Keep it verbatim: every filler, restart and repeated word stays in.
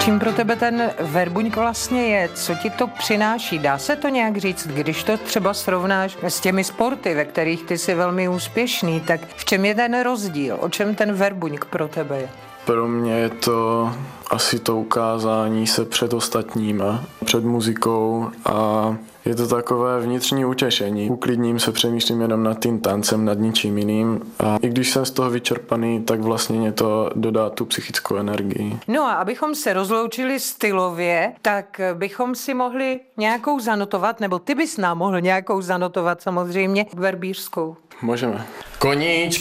Čím pro tebe ten verbuňk vlastně je? Co ti to přináší? Dá se to nějak říct? Když to třeba srovnáš s těmi sporty, ve kterých ty jsi velmi úspěšný, tak v čem je ten rozdíl? O čem ten verbuňk pro tebe je? Pro mě je to asi to ukázání se před ostatníma, před muzikou a je to takové vnitřní utěšení. Uklidním se, přemýšlím jenom nad tím tancem, nad ničím jiným a i když jsem z toho vyčerpaný, tak vlastně mě to dodá tu psychickou energii. No a abychom se rozloučili stylově, tak bychom si mohli nějakou zanotovat, nebo ty bys nám mohl nějakou zanotovat samozřejmě, verbířskou. Můžeme. Koníčky.